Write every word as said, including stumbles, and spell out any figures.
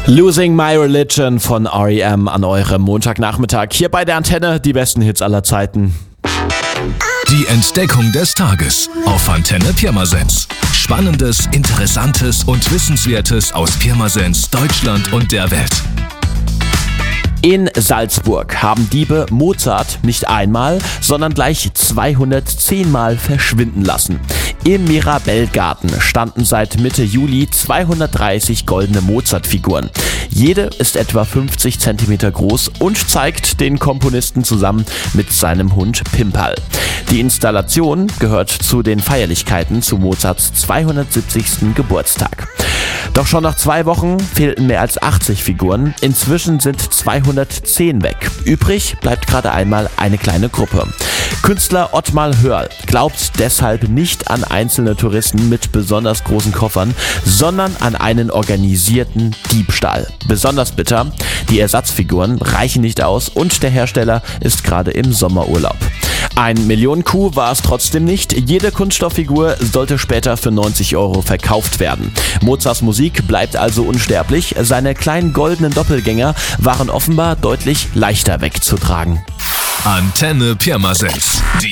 Losing My Religion von R E M an eurem Montagnachmittag. Hier bei der Antenne die besten Hits aller Zeiten. Die Entdeckung des Tages auf Antenne Pirmasens. Spannendes, Interessantes und Wissenswertes aus Pirmasens, Deutschland und der Welt. In Salzburg haben Diebe Mozart nicht einmal, sondern gleich zweihundertzehn Mal verschwinden lassen. Im Mirabellgarten standen seit Mitte Juli zweihundertdreißig goldene Mozart-Figuren. Jede ist etwa fünfzig Zentimeter groß und zeigt den Komponisten zusammen mit seinem Hund Pimperl. Die Installation gehört zu den Feierlichkeiten zu Mozarts zweihundertsiebzigsten Geburtstag. Doch schon nach zwei Wochen fehlten mehr als achtzig Figuren. Inzwischen sind zweihundertzehn weg. Übrig bleibt gerade einmal eine kleine Gruppe. Künstler Ottmar Hörl glaubt deshalb nicht an einzelne Touristen mit besonders großen Koffern, sondern an einen organisierten Diebstahl. Besonders bitter, die Ersatzfiguren reichen nicht aus und der Hersteller ist gerade im Sommerurlaub. Ein Millionen-Coup war es trotzdem nicht. Jede Kunststofffigur sollte später für neunzig Euro verkauft werden. Mozarts Musik bleibt also unsterblich. Seine kleinen goldenen Doppelgänger waren offenbar deutlich leichter wegzutragen. Antenne Pirmasens. Die